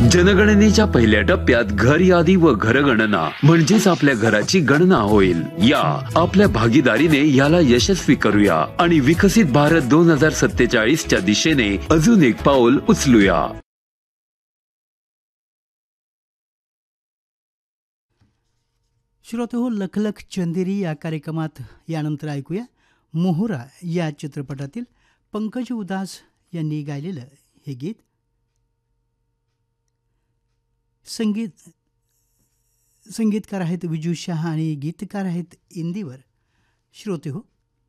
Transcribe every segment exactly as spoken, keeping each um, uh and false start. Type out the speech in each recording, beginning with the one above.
जनगणनेच्या पहिल्या टप्प्यात घर यादी व घरगणना म्हणजेच आपल्या घराची गणना होईल. या आपल्या भागीदारीने याला यशस्वी करूया आणि विकसित भारत दोन हजार सत्तेचाळीस च्या दिशेने अजून एक पाऊल उचलूया. श्रोतेहो, लखलख चंदेरी या कार्यक्रमात यानंतर ऐकूया मोहरा या चित्रपटातील पंकज उदास यांनी गायलेलं हे गीत. संगीत संगीतकार आहेत विजू शहा आणि गीतकार आहेत इंदिवर. श्रोतेहो,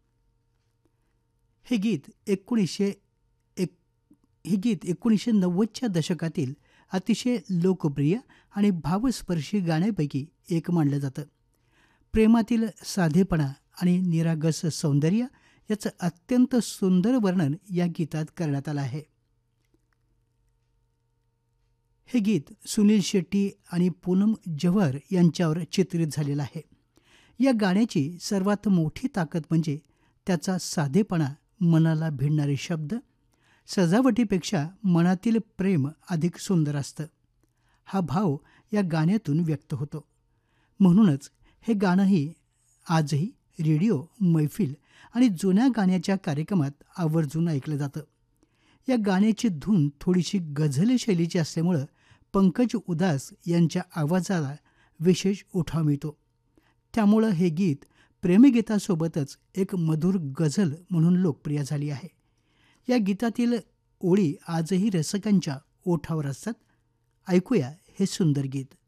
हे गीत एकोणीसशे एक हे गीत एकोणीसशे नव्वदच्या दशकातील अतिशय लोकप्रिय आणि भावस्पर्शी गाण्यांपैकी एक मानलं जातं. प्रेमातील साधेपणा आणि निरागस सौंदर्य याचं अत्यंत सुंदर वर्णन या गीतात करण्यात आलं आहे. हे गीत सुनील शेट्टी आणि पूनम जव्हर यांच्यावर चित्रित झालेलं आहे. या गाण्याची सर्वात मोठी ताकद म्हणजे त्याचा साधेपणा, मनाला भिडणारे शब्द. सजावटीपेक्षा मनातील प्रेम अधिक सुंदर असतं. हा भाव या गाण्यातून व्यक्त होतो. म्हणूनच हे गाणंही आजही रेडिओ, मैफिल आणि जुन्या गाण्याच्या कार्यक्रमात आवर्जून ऐकलं जातं. या गाण्याची धून थोडीशी गझल शैलीची असल्यामुळं पंकज उदास यांच्या आवाजाला विशेष उठाव मिळतो. त्यामुळं हे गीत प्रेमगीतासोबतच एक मधुर गझल म्हणून लोकप्रिय झाली आहे. या गीतातील ओळी आजही रसिकांच्या ओठावर असतात. ऐकूया हे सुंदर गीत.